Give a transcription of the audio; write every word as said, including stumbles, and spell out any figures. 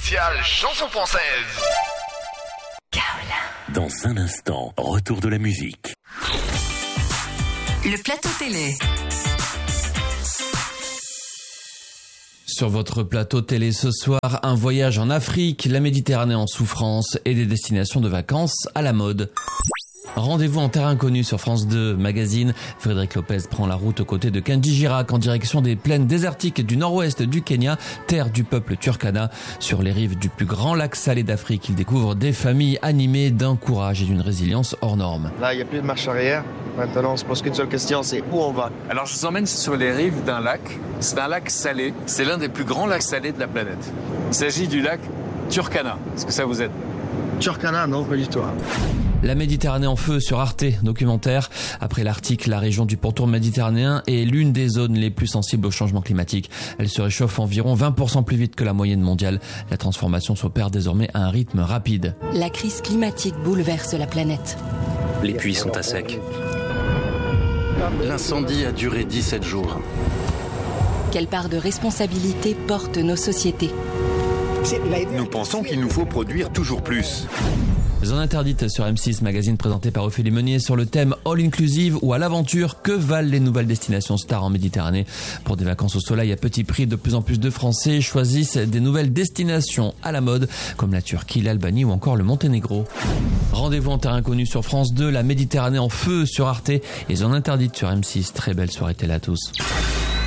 spécial chanson française. Dans un instant, retour de la musique. Le plateau télé. Sur votre plateau télé ce soir, un voyage en Afrique, la Méditerranée en souffrance et des destinations de vacances à la mode. Rendez-vous en terre inconnue sur France deux Magazine. Frédéric Lopez prend la route aux côtés de Kenji Girac en direction des plaines désertiques du nord-ouest du Kenya, terre du peuple Turkana. Sur les rives du plus grand lac salé d'Afrique, il découvre des familles animées d'un courage et d'une résilience hors normes. Là, il n'y a plus de marche arrière. Maintenant, on se pose qu'une seule question, c'est où on va. Alors, je vous emmène sur les rives d'un lac. C'est un lac salé. C'est l'un des plus grands lacs salés de la planète. Il s'agit du lac Turkana. Est-ce que ça vous aide? Turkana, non, pas du tout. La Méditerranée en feu sur Arte, documentaire. Après l'Arctique, la région du pourtour méditerranéen est l'une des zones les plus sensibles au changement climatique. Elle se réchauffe environ vingt pour cent plus vite que la moyenne mondiale. La transformation s'opère désormais à un rythme rapide. La crise climatique bouleverse la planète. Les puits sont à sec. L'incendie a duré dix-sept jours. Quelle part de responsabilité portent nos sociétés? Nous pensons qu'il nous faut produire toujours plus. Zone interdite sur M six, magazine présenté par Ophélie Meunier sur le thème All Inclusive ou à l'aventure. Que valent les nouvelles destinations stars en Méditerranée? Pour des vacances au soleil à petit prix, de plus en plus de Français choisissent des nouvelles destinations à la mode, comme la Turquie, l'Albanie ou encore le Monténégro. Rendez-vous en terre inconnue sur France deux, la Méditerranée en feu sur Arte et Zone interdite sur M six. Très belle soirée télé à tous.